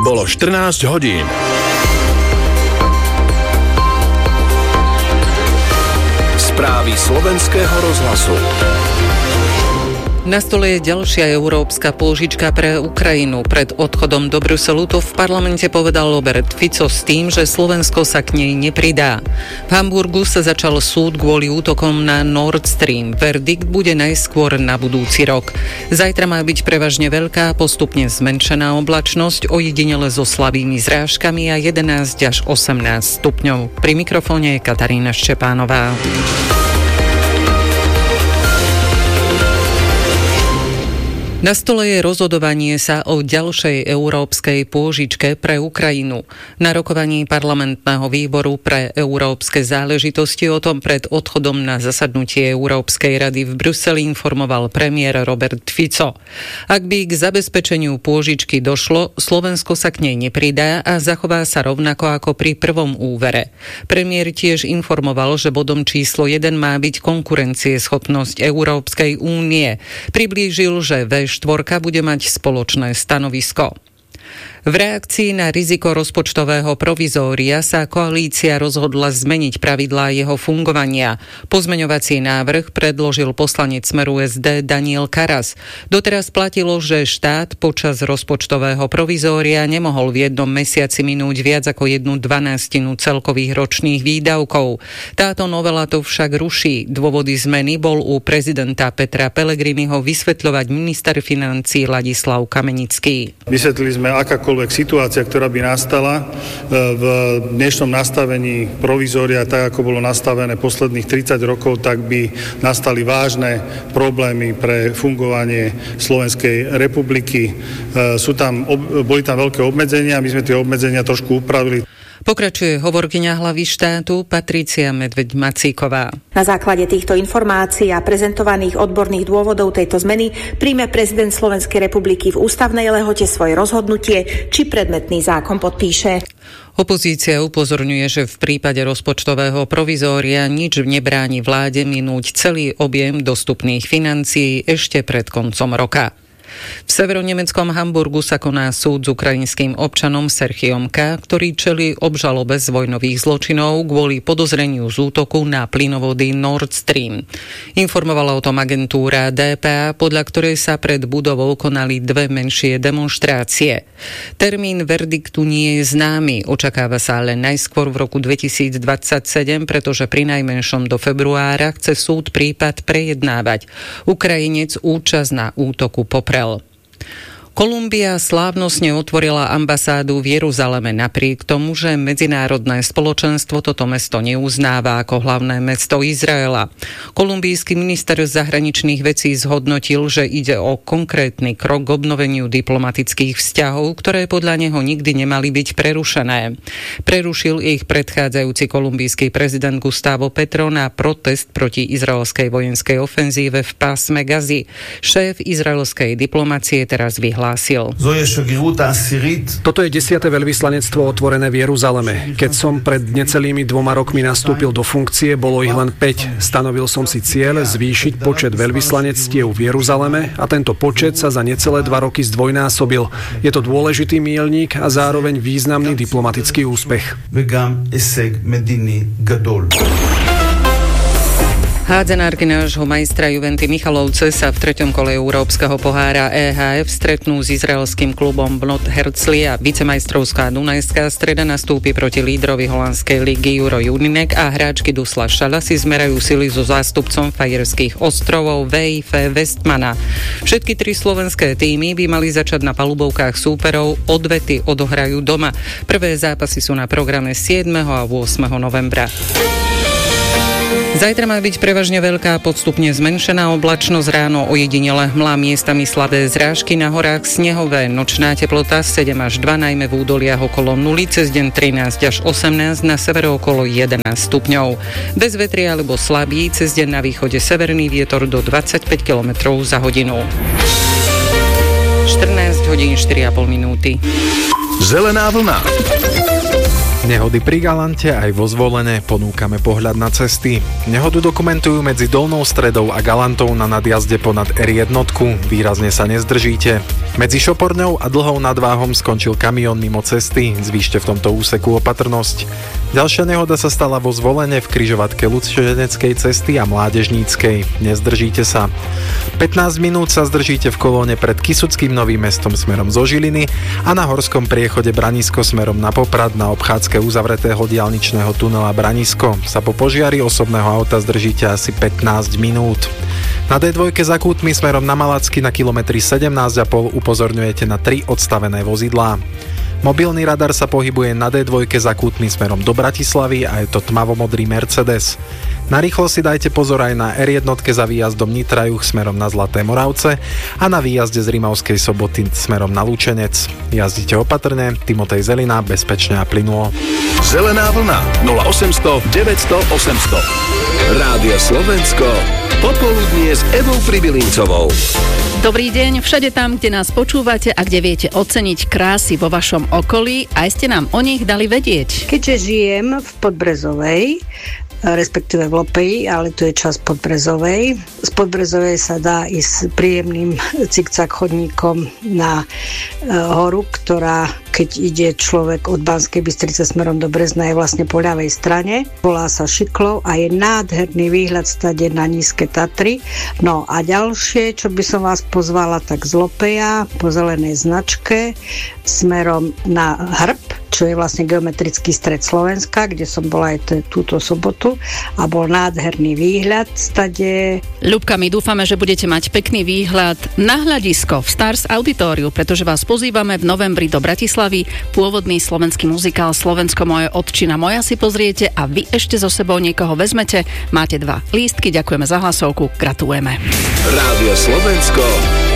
Bolo 14 hodín. Správy slovenského rozhlasu. Na stole je ďalšia európska pôžička pre Ukrajinu. Pred odchodom do Bruselu to v parlamente povedal Robert Fico s tým, že Slovensko sa k nej nepridá. V Hamburgu sa začal súd kvôli útokom na Nord Stream. Verdikt bude najskôr na budúci rok. Zajtra má byť prevažne veľká, postupne zmenšená oblačnosť, ojedinele so slabými zrážkami a 11 až 18 stupňov. Pri mikrofóne je Katarína Ščepánová. Na stole je rozhodovanie sa o ďalšej európskej pôžičke pre Ukrajinu. Na rokovaní parlamentného výboru pre európske záležitosti o tom pred odchodom na zasadnutie Európskej rady v Bruseli informoval premiér Robert Fico. Ak by k zabezpečeniu pôžičky došlo, Slovensko sa k nej nepridá a zachová sa rovnako ako pri prvom úvere. Premiér tiež informoval, že bodom číslo 1 má byť konkurencieschopnosť Európskej únie. Priblížil, že štvorka bude mať spoločné stanovisko. V reakcii na riziko rozpočtového provizória sa koalícia rozhodla zmeniť pravidlá jeho fungovania. Pozmeňovací návrh predložil poslanec Smeru SD Daniel Karas. Doteraz platilo, že štát počas rozpočtového provizória nemohol v jednom mesiaci minúť viac ako 1/12 celkových ročných výdavkov. Táto novela to však ruší. Dôvody zmeny bol u prezidenta Petra Pellegriniho vysvetľovať minister financií Ladislav Kamenický. Vysvetlili sme, akákoľvek situácia, ktorá by nastala v dnešnom nastavení provizória, tak ako bolo nastavené posledných 30 rokov, tak by nastali vážne problémy pre fungovanie Slovenskej republiky. Boli tam veľké obmedzenia, my sme tie obmedzenia trošku upravili. Pokračuje hovorkyňa hlavy štátu Patrícia Medveď-Macíková. Na základe týchto informácií a prezentovaných odborných dôvodov tejto zmeny príjme prezident Slovenskej republiky v ústavnej lehote svoje rozhodnutie, či predmetný zákon podpíše. Opozícia upozorňuje, že v prípade rozpočtového provizória nič nebráni vláde minúť celý objem dostupných financií ešte pred koncom roka. V severonemeckom Hamburgu sa koná súd s ukrajinským občanom Serhiom K., ktorý čelí obžalobe z vojnových zločinov kvôli podozreniu z útoku na plynovody Nord Stream. Informovala o tom agentúra DPA, podľa ktorej sa pred budovou konali dve menšie demonštrácie. Termín verdiktu nie je známy, očakáva sa ale najskôr v roku 2027, pretože prinajmenšom do februára chce súd prípad prejednávať. Ukrajinec účasť na útoku poprel. Kolumbia slávnostne otvorila ambasádu v Jeruzaleme napriek tomu, že medzinárodné spoločenstvo toto mesto neuznáva ako hlavné mesto Izraela. Kolumbijský minister zahraničných vecí zhodnotil, že ide o konkrétny krok k obnoveniu diplomatických vzťahov, ktoré podľa neho nikdy nemali byť prerušené. Prerušil ich predchádzajúci kolumbijský prezident Gustavo Petro na protest proti izraelskej vojenskej ofenzíve v pásme Gazy. Šéf izraelskej diplomacie teraz vyhlásil. Toto je 10. veľvyslanectvo otvorené v Jeruzaleme. Keď som pred necelými 2 rokmi nastúpil do funkcie, bolo ich len 5. Stanovil som si cieľ zvýšiť počet veľvyslanectiev v Jeruzaleme a tento počet sa za necelé 2 roky zdvojnásobil. Je to dôležitý míľnik a zároveň významný diplomatický úspech. Hádzanárky nášho majstra Juventy Michalovce sa v 3. kole Európskeho pohára EHF stretnú s izraelským klubom Bnot Herzli a vicemajstrovská Dunajská Streda nastúpi proti lídrovi holandskej ligy Juro Juninek a hráčky Dusla Šala si zmerajú sily so zástupcom Fajerských ostrovov VIF Westmana. Všetky 3 slovenské týmy by mali začať na palubovkách súperov, odvety odohrajú doma. Prvé zápasy sú na programe 7. a 8. novembra. Zajtra má byť prevažne veľká, podstupne zmenšená oblačnosť, ráno ojedinele hmla, miestami slabé zrážky, na horách snehové, nočná teplota 7 až 2, najmä v údoliach okolo 0, cez deň 13 až 18, na severe okolo 11 stupňov. Bez vetria alebo slabý, cez deň na východe severný vietor do 25 km za hodinu. 14 hodín 4,5 minúty. Zelená vlna. Nehody pri Galante aj vo Zvolene, ponúkame pohľad na cesty. Nehodu dokumentujú medzi Dolnou Stredou a Galantou na nadjazde ponad R1, výrazne sa nezdržíte. Medzi Šoporňou a Dlhou nad Váhom skončil kamión mimo cesty, zvýšte v tomto úseku opatrnosť. Ďalšia nehoda sa stala vo Zvolene v križovatke Ľudsčeneckej cesty a Mládežníckej, nezdržíte sa. 15 minút sa zdržíte v kolóne pred Kysuckým Novým Mestom smerom zo Žiliny a na horskom priechode Branisko smerom na Poprad na obchádzke uzavretého diaľničného tunela Branisko sa po požiari osobného auta zdržíte asi 15 minút. Na D2 za Kútmi smerom na Malacky na kilometri 17,5 upozorňujete na 3 odstavené vozidlá. Mobilný radar sa pohybuje na D2 za Kútmi smerom do Bratislavy a je to tmavomodrý Mercedes. Na rýchlo si dajte pozor aj na R1 za výjazdom Nitra-Juh smerom na Zlaté Moravce a na výjazde z Rimavskej Soboty smerom na Lučenec. Jazdite opatrne, Timotej Zelina, bezpečne a plynulo. Zelená vlna 0800 900 800. Rádio Slovensko. Popoludnie s Evou Pribilincovou. Dobrý deň, všade tam, kde nás počúvate a kde viete oceniť krásy vo vašom okolí, aj ste nám o nich dali vedieť. Keďže žijem v Podbrezovej, respektíve v Lopeji, ale tu je časť Podbrezovej. Z Podbrezovej sa dá ísť s príjemným cikcak chodníkom na horu, ktorá, keď ide človek od Banskej Bystrice smerom do Brezna, je vlastne po ľavej strane. Volá sa Šiklov a je nádherný výhľad stade na Nízke Tatry. No a ďalšie, čo by som vás pozvala, tak z Lopeja po zelenej značke smerom na Hrb, čo je vlastne geometrický stred Slovenska, kde som bola aj túto sobotu a bol nádherný výhľad stade. Ľubka, my dúfame, že budete mať pekný výhľad na hľadisko v Stars Auditoriu, pretože vás pozývame v novembri do Bratislavy. Pôvodný slovenský muzikál Slovensko moje otčina moja si pozriete a vy ešte so sebou niekoho vezmete. Máte 2 lístky, ďakujeme za hlasovku, gratulujeme. Rádio Slovensko.